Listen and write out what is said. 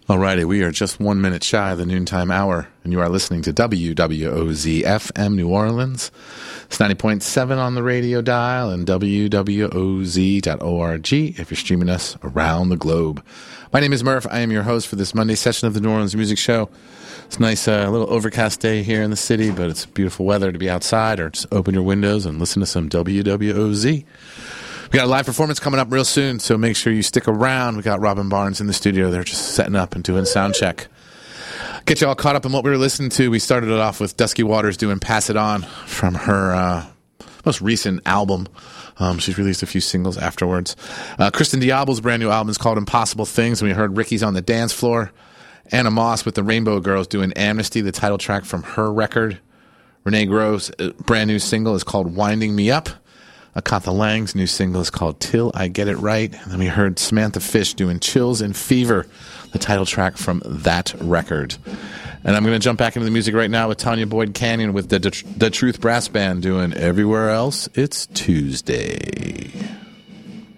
Alrighty, we are just 1 minute shy of the noontime hour, and you are listening to WWOZ FM New Orleans. It's 90.7 on the radio dial and WWOZ.org if you're streaming us around the globe. My name is Murph. I am your host for this Monday session of the New Orleans Music Show. It's a nice little overcast day here in the city, but it's beautiful weather to be outside or just open your windows and listen to some WWOZ. We got a live performance coming up real soon, so make sure you stick around. We got Robin Barnes in the studio. They're just setting up and doing sound check. Get you all caught up in what we were listening to. We started it off with Dusky Waters doing Pass It On from her most recent album. She's released a few singles afterwards. Kristen Diablo's brand new album is called Impossible Things, and we heard Ricky's on the Dance Floor. Anna Moss with the Rainbow Girls doing Amnesty, the title track from her record. Renee Grove's brand new single is called Winding Me Up. Akatha Lang's new single is called Till I Get It Right. And then we heard Samantha Fish doing Chills and Fever, the title track from that record. And I'm going to jump back into the music right now with Tanya Boyd Canyon with the Truth Brass Band doing Everywhere Else It's Tuesday.